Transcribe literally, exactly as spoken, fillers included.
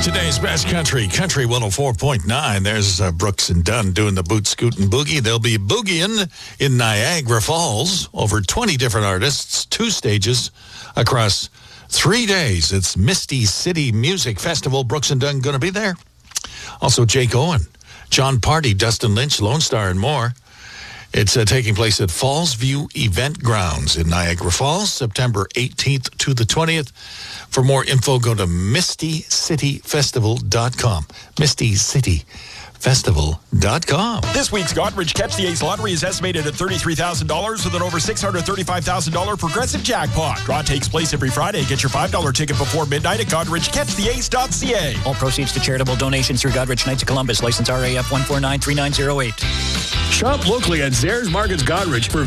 Today's best country, Country one oh four point nine. There's uh, Brooks and Dunn doing the boot scootin' boogie. They'll be boogieing in Niagara Falls. Over twenty different artists, two stages across three days. It's Misty City Music Festival. Brooks and Dunn going to be there. Also Jake Owen, John Party, Dustin Lynch, Lone Star, and more. It's uh, taking place at Falls View Event Grounds in Niagara Falls, September eighteenth to the twentieth. For more info, go to misty city festival dot com. misty city festival dot com. This week's Godrich Catch the Ace lottery is estimated at thirty-three thousand dollars with an over six hundred thirty-five thousand dollars progressive jackpot. Draw takes place every Friday. Get your five dollars ticket before midnight at godrich catch the ace dot c a. All proceeds to charitable donations through Godrich Knights of Columbus. License R A F one four nine three nine zero eight. Shop locally at Zehrs Markets Godrich for